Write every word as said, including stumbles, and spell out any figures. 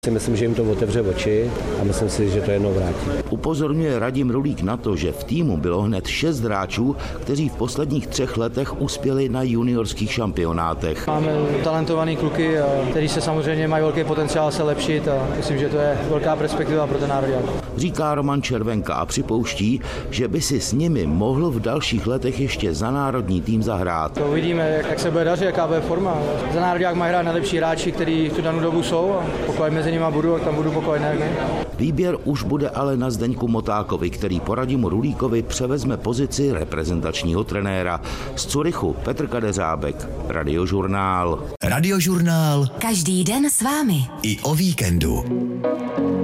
Myslím, že jim to otevře oči a myslím si, že to jednou vrátí. Upozorňuje Radim Rulík na to, že v týmu bylo hned šest hráčů, kteří v posledních třech letech uspěli na juniorských šampionátech. Máme talentovaný kluky, kteří se samozřejmě mají velký potenciál se lepšit a myslím, že to je velká perspektiva pro ten národák. Říká Roman Červenka a připouští, že by si s nimi mohl v dalších letech ještě za národní tým zahrát. To uvidíme, jak se bude dařit, jaká bude forma. Za národák mají hrát nejlepší hráči, kteří v tu danou dobu jsou a pokud mezi nimi budu, tak tam budu pokud ne. Výběr už bude ale na Zdeňku Motákovi, který po Radimu Rulíkovi převezme pozici reprezentačního trenéra. Z Curychu Petr Kadeřábek, Radiožurnál. Radiožurnál. Každý den s vámi. I o víkendu.